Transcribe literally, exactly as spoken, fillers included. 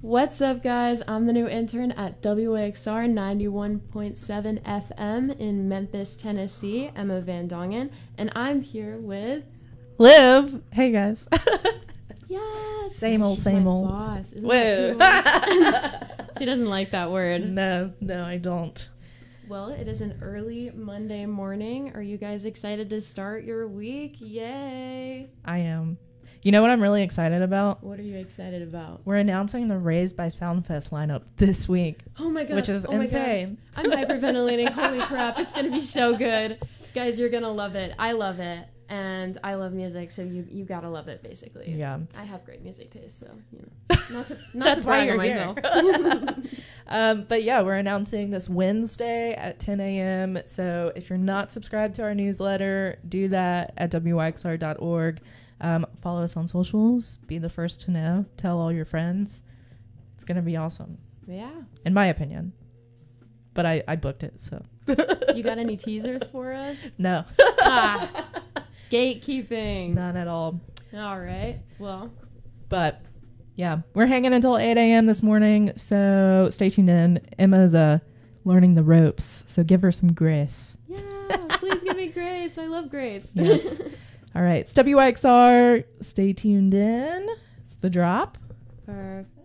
What's up, guys? I'm the new intern at W A X R ninety-one point seven F M in Memphis, Tennessee, Emma Van Dongen, and I'm here with Liv. Hey, guys. Yes. Same old, She's same my old. Boss. Isn't Whoa. that cool? She doesn't like that word. No, no, I don't. Well, it is an early Monday morning. Are you guys excited to start your week? Yay! I am. You know what I'm really excited about? What are you excited about? We're announcing the Raised by Soundfest lineup this week. Oh my god. Which is oh insane. My god. I'm hyperventilating. Holy crap. It's going to be so good. Guys, you're going to love it. I love it. And I love music, so you you gotta love it, basically. Yeah. I have great music taste, so, you know. Not to, not That's to brag why on you're myself. um, but yeah, we're announcing this Wednesday at ten a.m. So if you're not subscribed to our newsletter, do that at W Y X R dot org. Um, follow us on socials. Be the first to know. Tell all your friends. It's going to be awesome. Yeah. In my opinion. But I, I booked it, so. You got any teasers for us? No. Ah, gatekeeping. None at all. All right. Well. But, yeah. We're hanging until eight a.m. this morning, so stay tuned in. Emma's uh, learning the ropes, so give her some grace. Yeah, please give me grace. I love grace. Yes. All right. It's W Y X R. Stay tuned in. It's The Drop. Perfect.